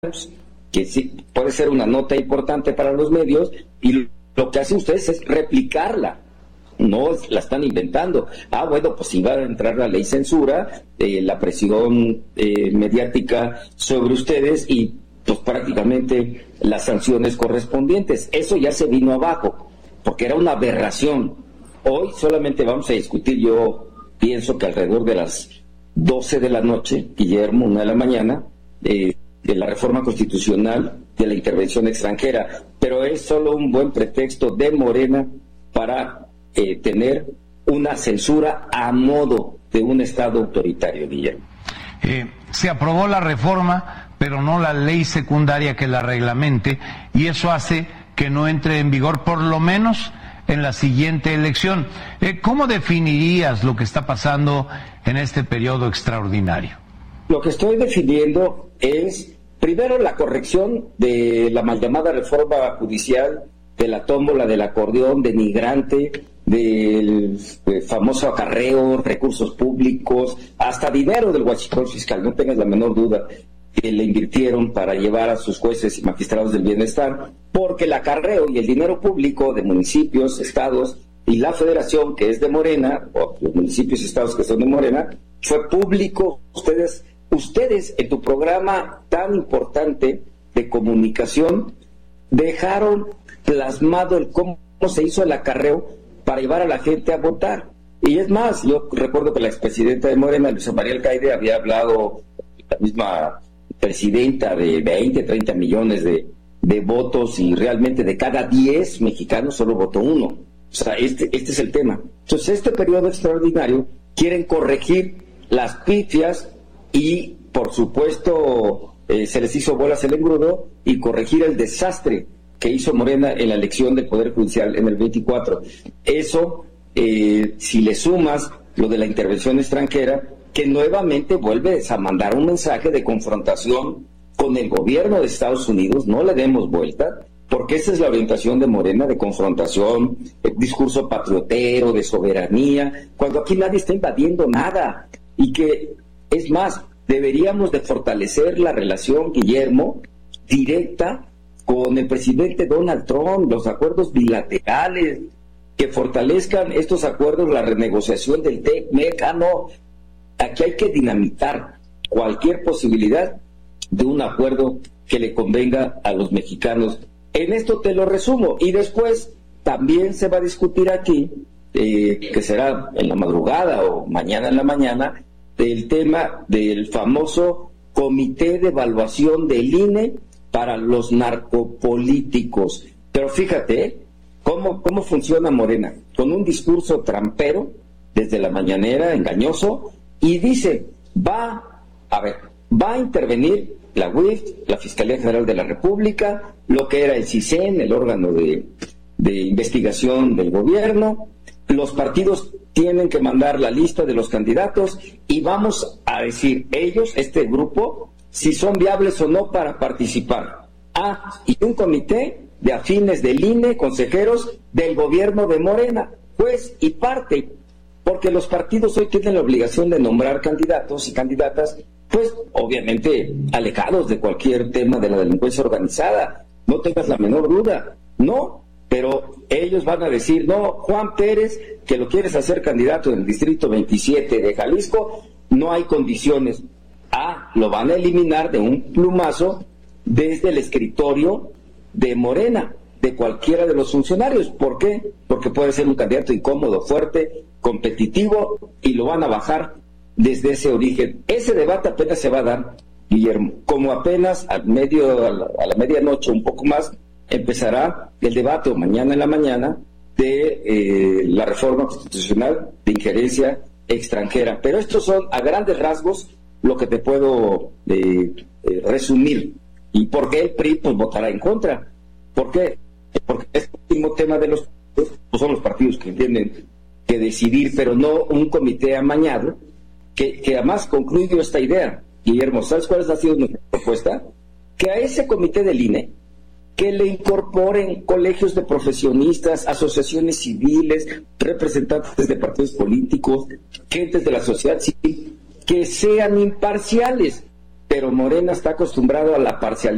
que sí puede ser una nota importante para los medios, y lo que hacen ustedes es replicarla, no la están inventando. Bueno, pues si va a entrar la ley censura, la presión mediática sobre ustedes y pues prácticamente las sanciones correspondientes. Eso ya se vino abajo, porque era una aberración. Hoy solamente vamos a discutir, yo pienso que alrededor de las 12 de la noche, Guillermo, 1 de la mañana, de la reforma constitucional de la intervención extranjera, pero es solo un buen pretexto de Morena para tener una censura a modo de un Estado autoritario, Guillermo. Se aprobó la reforma, pero no la ley secundaria que la reglamente, y eso hace que no entre en vigor por lo menos en la siguiente elección. ¿Cómo definirías lo que está pasando en este periodo extraordinario? Lo que estoy definiendo es, primero, la corrección de la mal llamada reforma judicial, de la tómbola del acordeón denigrante, del famoso acarreo, recursos públicos, hasta dinero del huachicol fiscal, no tengas la menor duda, que le invirtieron para llevar a sus jueces y magistrados del bienestar, porque el acarreo y el dinero público de municipios, estados y la federación, que es de Morena, o los municipios y estados que son de Morena, fue público. Ustedes en tu programa tan importante de comunicación dejaron plasmado el cómo se hizo el acarreo para llevar a la gente a votar. Y es más, yo recuerdo que la expresidenta de Morena, Luisa María Alcaide, había hablado, la misma presidenta, de 20, 30 millones de votos, y realmente de cada 10 mexicanos solo votó uno. O sea, este es el tema. Entonces, este periodo extraordinario quieren corregir las pifias y, por supuesto, se les hizo bolas el engrudo, y corregir el desastre que hizo Morena en la elección del Poder Judicial en el 24. Eso, si le sumas lo de la intervención extranjera, que nuevamente vuelve a mandar un mensaje de confrontación con el gobierno de Estados Unidos, no le demos vuelta, porque esa es la orientación de Morena, de confrontación, discurso patriotero, de soberanía, cuando aquí nadie está invadiendo nada, y que, es más, deberíamos de fortalecer la relación, Guillermo, directa con el presidente Donald Trump, los acuerdos bilaterales, que fortalezcan estos acuerdos, la renegociación del TEC-MEC. No, aquí hay que dinamitar cualquier posibilidad de un acuerdo que le convenga a los mexicanos. En esto te lo resumo, y después también se va a discutir aquí, que será en la madrugada o mañana en la mañana, el tema del famoso Comité de Evaluación del INE para los narcopolíticos. Pero fíjate, ¿cómo funciona Morena? Con un discurso trampero, desde la mañanera, engañoso, y dice, va a intervenir la UIF, la Fiscalía General de la República, lo que era el CISEN, el órgano de investigación del gobierno, los partidos tienen que mandar la lista de los candidatos, y vamos a decir ellos, este grupo, si son viables o no para participar. Y un comité de afines del INE, consejeros del gobierno de Morena, juez y parte, porque los partidos hoy tienen la obligación de nombrar candidatos y candidatas, pues obviamente alejados de cualquier tema de la delincuencia organizada, no tengas la menor duda, no, pero ellos van a decir, no, Juan Pérez, que lo quieres hacer candidato en el distrito 27 de Jalisco, no hay condiciones. Lo van a eliminar de un plumazo desde el escritorio de Morena, de cualquiera de los funcionarios. ¿Por qué? Porque puede ser un candidato incómodo, fuerte, competitivo, y lo van a bajar desde ese origen. Ese debate apenas se va a dar, Guillermo, como apenas a la medianoche, un poco más, empezará el debate, o mañana en la mañana, de la reforma constitucional de injerencia extranjera. Pero estos son, a grandes rasgos, lo que te puedo resumir. ¿Y por qué el PRI pues votará en contra? ¿Por qué? Porque este último tema de los partidos, pues son los partidos que tienen que decidir, pero no un comité amañado, que además concluyo esta idea. Guillermo, ¿sabes cuál ha sido nuestra propuesta? Que a ese comité del INE, que le incorporen colegios de profesionistas, asociaciones civiles, representantes de partidos políticos, gentes de la sociedad civil, que sean imparciales, pero Morena está acostumbrado a la parcialidad.